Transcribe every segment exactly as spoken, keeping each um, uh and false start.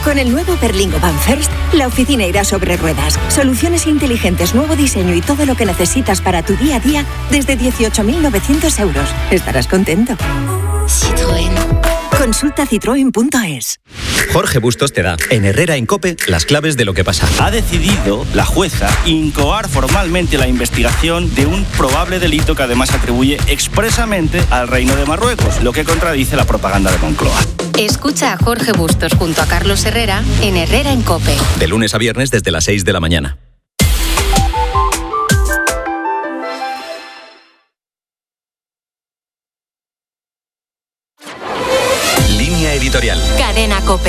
Con el nuevo Berlingo Van First, la oficina irá sobre ruedas. Soluciones inteligentes, nuevo diseño y todo lo que necesitas para tu día a día desde dieciocho mil novecientos euros. Estarás contento. Citroën. Consulta citroen punto es. Jorge Bustos te da, en Herrera en COPE, las claves de lo que pasa. Ha decidido la jueza incoar formalmente la investigación de un probable delito que además atribuye expresamente al Reino de Marruecos, lo que contradice la propaganda de Moncloa. Escucha a Jorge Bustos junto a Carlos Herrera en Herrera en COPE. De lunes a viernes desde las seis de la mañana. Editorial. Cadena COPE.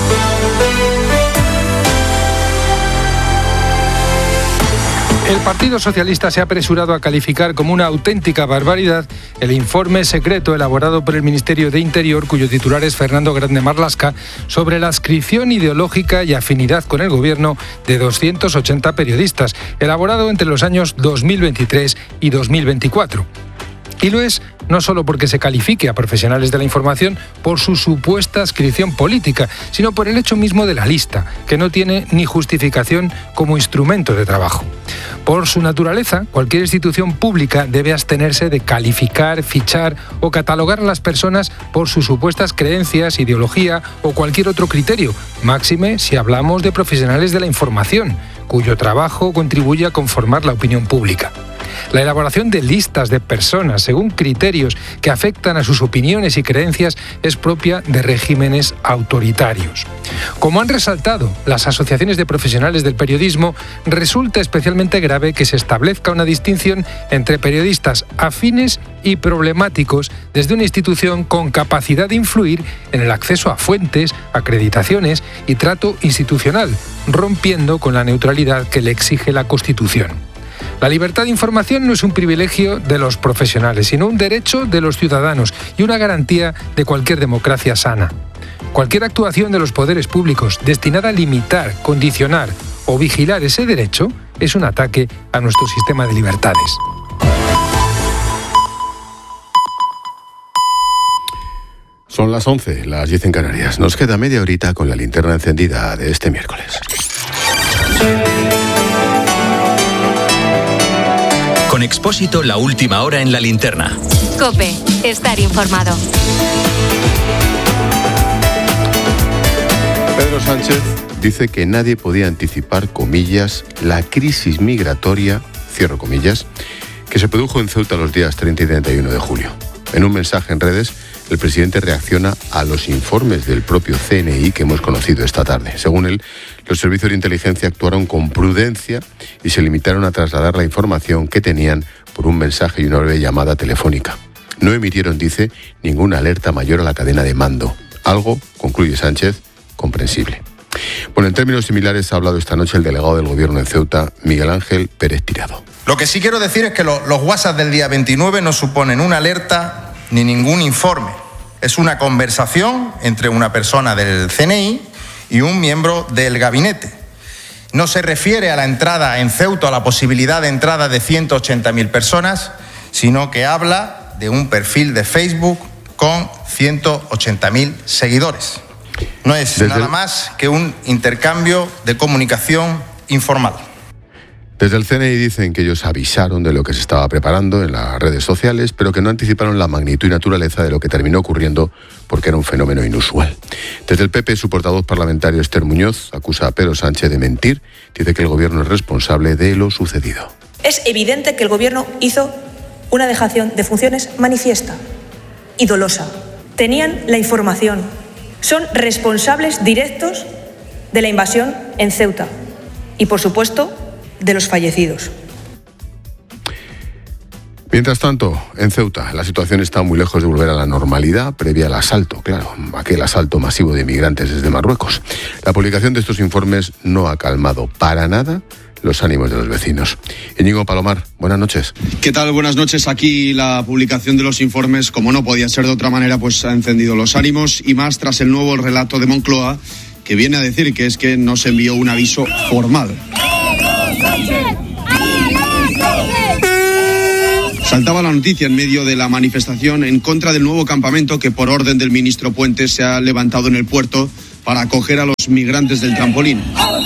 El Partido Socialista se ha apresurado a calificar como una auténtica barbaridad el informe secreto elaborado por el Ministerio de Interior, cuyo titular es Fernando Grande Marlaska, sobre la adscripción ideológica y afinidad con el gobierno de doscientos ochenta periodistas, elaborado entre los años dos mil veintitrés y dos mil veinticuatro. Y lo es no solo porque se califique a profesionales de la información por su supuesta adscripción política, sino por el hecho mismo de la lista, que no tiene ni justificación como instrumento de trabajo. Por su naturaleza, cualquier institución pública debe abstenerse de calificar, fichar o catalogar a las personas por sus supuestas creencias, ideología o cualquier otro criterio, máxime si hablamos de profesionales de la información, cuyo trabajo contribuye a conformar la opinión pública. La elaboración de listas de personas según criterios que afectan a sus opiniones y creencias es propia de regímenes autoritarios. Como han resaltado las asociaciones de profesionales del periodismo, resulta especialmente grave que se establezca una distinción entre periodistas afines y problemáticos desde una institución con capacidad de influir en el acceso a fuentes, acreditaciones y trato institucional, rompiendo con la neutralidad que le exige la Constitución. La libertad de información no es un privilegio de los profesionales, sino un derecho de los ciudadanos y una garantía de cualquier democracia sana. Cualquier actuación de los poderes públicos destinada a limitar, condicionar o vigilar ese derecho es un ataque a nuestro sistema de libertades. Son las once, las diez en Canarias. Nos queda media horita con la linterna encendida de este miércoles. Con Expósito, la última hora en la linterna. COPE, estar informado. Pedro Sánchez dice que nadie podía anticipar, comillas, la crisis migratoria, cierro comillas, que se produjo en Ceuta los días treinta y treinta y uno de julio. En un mensaje en redes, el presidente reacciona a los informes del propio C N I que hemos conocido esta tarde. Según él, los servicios de inteligencia actuaron con prudencia y se limitaron a trasladar la información que tenían por un mensaje y una breve llamada telefónica. No emitieron, dice, ninguna alerta mayor a la cadena de mando. Algo, concluye Sánchez, comprensible. Bueno, en términos similares ha hablado esta noche el delegado del Gobierno en Ceuta, Miguel Ángel Pérez Tirado. Lo que sí quiero decir es que lo, los WhatsApp del día veintinueve no suponen una alerta ni ningún informe. Es una conversación entre una persona del C N I y un miembro del gabinete. No se refiere a la entrada en Ceuta, a la posibilidad de entrada de ciento ochenta mil personas, sino que habla de un perfil de Facebook con ciento ochenta mil seguidores. No es Desde nada más que un intercambio de comunicación informal. Desde el C N I dicen que ellos avisaron de lo que se estaba preparando en las redes sociales, pero que no anticiparon la magnitud y naturaleza de lo que terminó ocurriendo porque era un fenómeno inusual. Desde el P P, su portavoz parlamentario Esther Muñoz acusa a Pedro Sánchez de mentir, dice que el gobierno es responsable de lo sucedido. Es evidente que el gobierno hizo una dejación de funciones manifiesta y dolosa. Tenían la información. Son responsables directos de la invasión en Ceuta y, por supuesto, de los fallecidos. Mientras tanto, en Ceuta, la situación está muy lejos de volver a la normalidad previa al asalto, claro, aquel asalto masivo de migrantes desde Marruecos. La publicación de estos informes no ha calmado para nada los ánimos de los vecinos. Íñigo Palomar, buenas noches. ¿Qué tal? Buenas noches. Aquí la publicación de los informes, como no podía ser de otra manera, pues ha encendido los ánimos y más tras el nuevo relato de Moncloa, que viene a decir que es que no se envió un aviso formal. Saltaba la noticia en medio de la manifestación en contra del nuevo campamento que por orden del ministro Puente se ha levantado en el puerto para acoger a los migrantes del trampolín.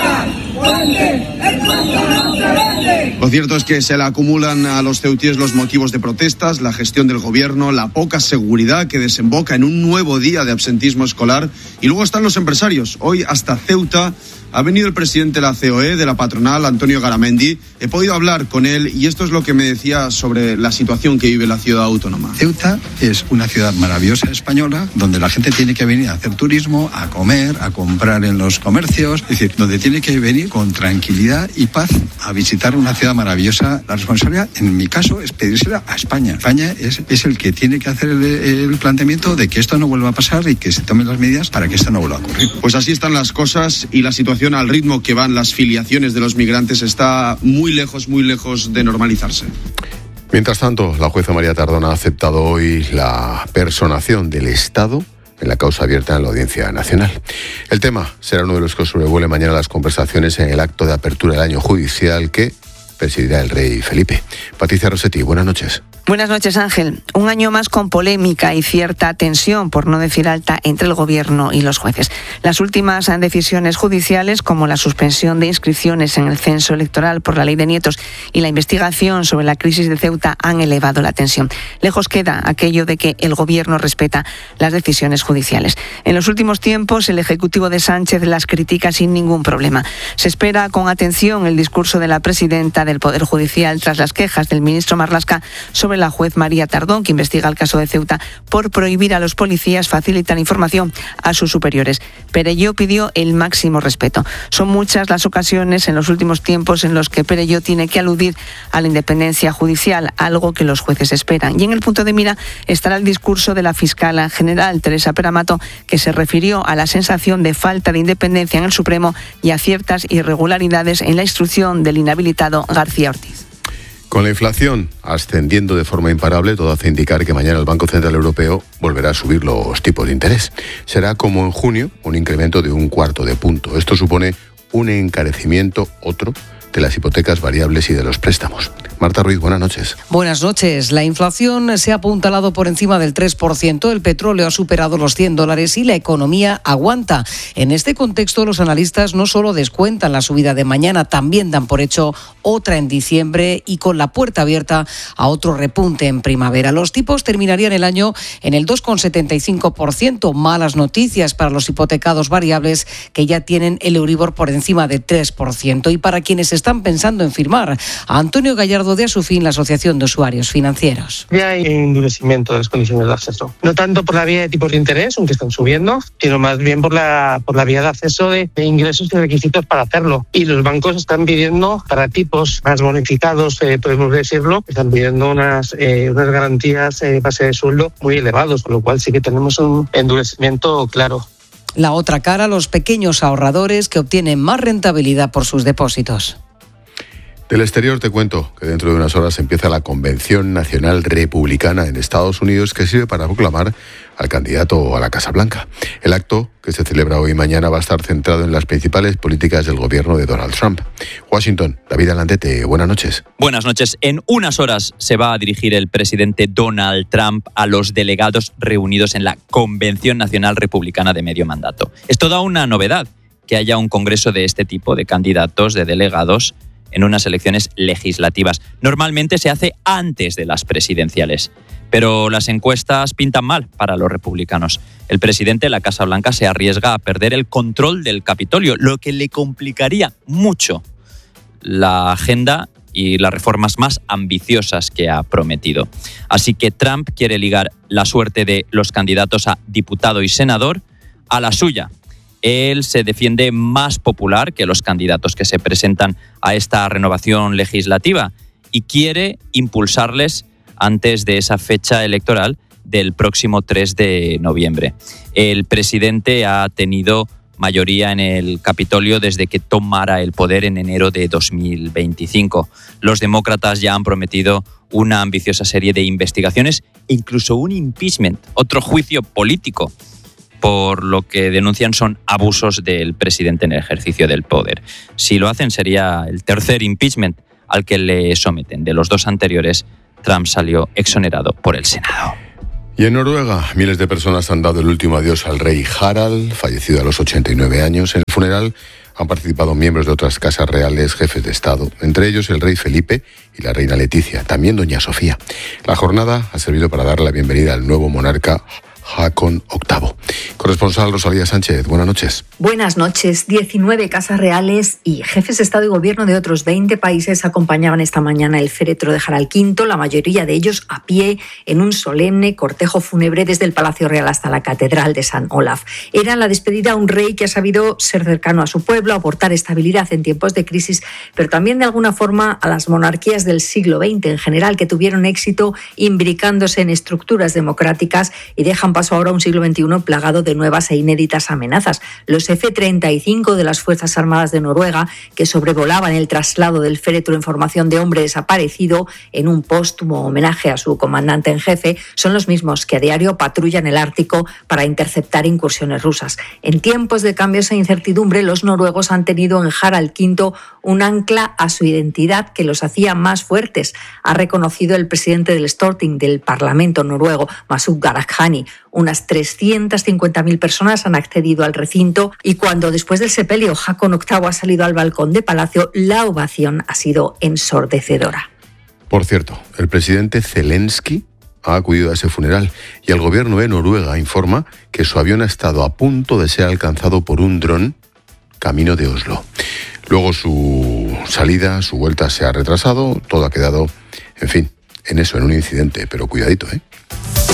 Lo cierto es que se le acumulan a los ceutíes los motivos de protestas, la gestión del gobierno, la poca seguridad que desemboca en un nuevo día de absentismo escolar. Y luego están los empresarios. Hoy hasta Ceuta ha venido el presidente de la C O E, de la patronal, Antonio Garamendi. He podido hablar con él y esto es lo que me decía sobre la situación que vive la ciudad autónoma. Ceuta es una ciudad maravillosa española donde la gente tiene que venir a hacer turismo, a comer, a comprar en los comercios, es decir, donde tiene que venir con tranquilidad y paz a visitar una ciudad maravillosa. La responsabilidad, en mi caso, es pedírsela a España. España es, es el que tiene que hacer el, el planteamiento de que esto no vuelva a pasar y que se tomen las medidas para que esto no vuelva a ocurrir. Pues así están las cosas y la situación al ritmo que van las filiaciones de los migrantes está muy lejos, muy lejos de normalizarse. Mientras tanto, la jueza María Tardón ha aceptado hoy la personación del Estado en la causa abierta en la Audiencia Nacional. El tema será uno de los que sobrevuele mañana las conversaciones en el acto de apertura del año judicial que presidirá el rey Felipe. Patricia Rossetti, buenas noches. Buenas noches, Ángel. Un año más con polémica y cierta tensión, por no decir alta, entre el Gobierno y los jueces. Las últimas decisiones judiciales, como la suspensión de inscripciones en el censo electoral por la ley de nietos y la investigación sobre la crisis de Ceuta, han elevado la tensión. Lejos queda aquello de que el Gobierno respeta las decisiones judiciales. En los últimos tiempos, el Ejecutivo de Sánchez las critica sin ningún problema. Se espera con atención el discurso de la presidenta del Poder Judicial tras las quejas del ministro Marlaska sobre la juez María Tardón, que investiga el caso de Ceuta por prohibir a los policías facilitar información a sus superiores. Perelló pidió el máximo respeto. Son muchas las ocasiones en los últimos tiempos en los que Perelló tiene que aludir a la independencia judicial, algo que los jueces esperan. Y en el punto de mira estará el discurso de la fiscal general, Teresa Peramato, que se refirió a la sensación de falta de independencia en el Supremo y a ciertas irregularidades en la instrucción del inhabilitado García Ortiz. Con la inflación ascendiendo de forma imparable, todo hace indicar que mañana el Banco Central Europeo volverá a subir los tipos de interés. Será como en junio, un incremento de un cuarto de punto. Esto supone un encarecimiento, otro, de las hipotecas variables y de los préstamos. Marta Ruiz, buenas noches. Buenas noches. La inflación se ha apuntalado por encima del tres por ciento, el petróleo ha superado los cien dólares y la economía aguanta. En este contexto, los analistas no solo descuentan la subida de mañana, también dan por hecho otra en diciembre y con la puerta abierta a otro repunte en primavera. Los tipos terminarían el año en el dos coma setenta y cinco por ciento. Malas noticias para los hipotecados variables que ya tienen el Euribor por encima del tres por ciento. Y para quienes están pensando en firmar, a Antonio Gallardo de Asufin, la Asociación de Usuarios Financieros. Ya hay endurecimiento de las condiciones de acceso. No tanto por la vía de tipos de interés, aunque están subiendo, sino más bien por la, por la vía de acceso de, de ingresos y requisitos para hacerlo. Y los bancos están pidiendo, para tipos más bonificados, eh, podemos decirlo, están pidiendo unas, eh, unas garantías eh, base de sueldo muy elevados, con lo cual sí que tenemos un endurecimiento claro. La otra cara, los pequeños ahorradores que obtienen más rentabilidad por sus depósitos. Del exterior te cuento que dentro de unas horas empieza la Convención Nacional Republicana en Estados Unidos, que sirve para proclamar al candidato a la Casa Blanca. El acto, que se celebra hoy y mañana, va a estar centrado en las principales políticas del gobierno de Donald Trump. Washington, David Alandete, buenas noches. Buenas noches. En unas horas se va a dirigir el presidente Donald Trump a los delegados reunidos en la Convención Nacional Republicana de medio mandato. Es toda una novedad que haya un congreso de este tipo, de candidatos, de delegados, en unas elecciones legislativas. Normalmente se hace antes de las presidenciales, pero las encuestas pintan mal para los republicanos. El presidente de la Casa Blanca se arriesga a perder el control del Capitolio, lo que le complicaría mucho la agenda y las reformas más ambiciosas que ha prometido. Así que Trump quiere ligar la suerte de los candidatos a diputado y senador a la suya. Él se defiende más popular que los candidatos que se presentan a esta renovación legislativa y quiere impulsarles antes de esa fecha electoral del próximo tres de noviembre. El presidente ha tenido mayoría en el Capitolio desde que tomara el poder en enero de dos mil veinticinco. Los demócratas ya han prometido una ambiciosa serie de investigaciones e incluso un impeachment, otro juicio político, por lo que denuncian son abusos del presidente en el ejercicio del poder. Si lo hacen, sería el tercer impeachment al que le someten. De los dos anteriores, Trump salió exonerado por el Senado. Y en Noruega, miles de personas han dado el último adiós al rey Harald, fallecido a los ochenta y nueve años. En el funeral han participado miembros de otras casas reales, jefes de Estado, entre ellos el rey Felipe y la reina Leticia, también doña Sofía. La jornada ha servido para dar la bienvenida al nuevo monarca Haakon octavo. Corresponsal Rosalía Sánchez, buenas noches. Buenas noches. diecinueve casas reales y jefes de Estado y Gobierno de otros veinte países acompañaban esta mañana el féretro de Harald quinto, la mayoría de ellos a pie, en un solemne cortejo fúnebre desde el Palacio Real hasta la Catedral de San Olaf. Era la despedida a un rey que ha sabido ser cercano a su pueblo, aportar estabilidad en tiempos de crisis, pero también de alguna forma a las monarquías del siglo veinte en general, que tuvieron éxito imbricándose en estructuras democráticas y dejan paso ahora a un siglo veintiuno plagado de nuevas e inéditas amenazas. Los F treinta y cinco de las Fuerzas Armadas de Noruega, que sobrevolaban el traslado del féretro en formación de hombre desaparecido en un póstumo homenaje a su comandante en jefe, son los mismos que a diario patrullan el Ártico para interceptar incursiones rusas. En tiempos de cambios e incertidumbre, los noruegos han tenido en Harald quinto un ancla a su identidad que los hacía más fuertes, ha reconocido el presidente del Storting, del Parlamento noruego, Masud Gharahkhani. Unas trescientas cincuenta mil personas han accedido al recinto y cuando después del sepelio Haakon octavo ha salido al balcón de Palacio, la ovación ha sido ensordecedora. Por cierto, el presidente Zelensky ha acudido a ese funeral y el gobierno de Noruega informa que su avión ha estado a punto de ser alcanzado por un dron camino de Oslo. Luego su salida, su vuelta se ha retrasado, todo ha quedado, en fin, en eso, en un incidente, pero cuidadito, ¿eh?